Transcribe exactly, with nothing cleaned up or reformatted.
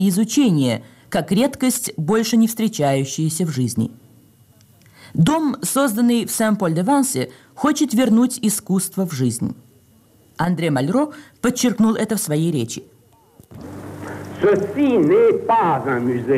и изучение, как редкость, больше не встречающаяся в жизни. Дом, созданный в Сен-Поль-де-Вансе, хочет вернуть искусство в жизнь. Андре Мальро подчеркнул это в своей речи. Ceci n'est pas un musée.